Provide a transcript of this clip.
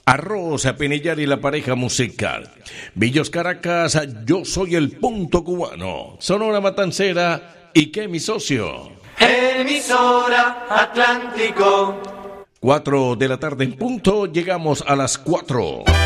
Arroz, Pinillar y la pareja musical. Villos Caracas, Yo Soy el Punto Cubano. Sonora Matancera y que mi socio. Emisora Atlántico. 4 de la tarde en punto, llegamos a las 4.